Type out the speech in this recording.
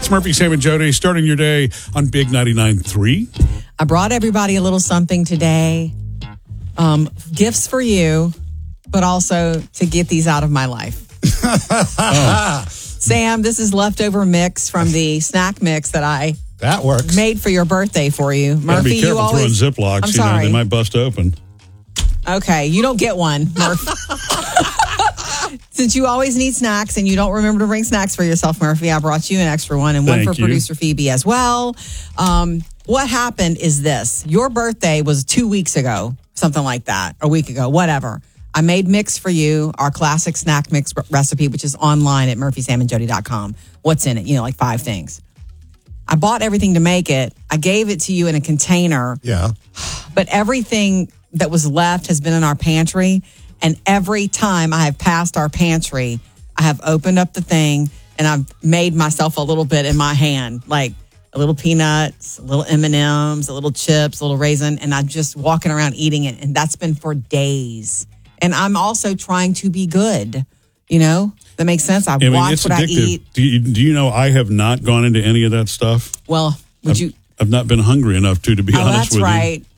It's Murphy, Sam, and Jody starting your day on Big 99.3. I brought everybody a little something today. Gifts for you, but also to get these out of my life. Sam, this is leftover mix from the snack mix that That works. made for your birthday for you. Gotta Murphy, be careful you always... throwing Ziplocs. I'm sorry. They might bust open. Okay, you don't get one, Murphy. Since you always need snacks and you don't remember to bring snacks for yourself, Murphy, I brought you an extra one and one Thank for you. producer Phoebe as well. What happened is this. Your birthday was 2 weeks ago, something like that, a week ago, whatever. I made mix for you, our classic snack mix recipe, which is online at murphysamandjody.com. What's in it? Like 5 things. I bought everything to make it. I gave it to you in a container. Yeah. But everything that was left has been in our pantry. And every time I have passed our pantry, I have opened up the thing and I've made myself a little bit in my hand, like a little peanuts, a little M&Ms, a little chips, a little raisin. And I'm just walking around eating it. And that's been for days. And I'm also trying to be good. That makes sense. I watch it's what addictive. I eat. Do you know I have not gone into any of that stuff? Well, I've not been hungry enough to be honest that's with right. you.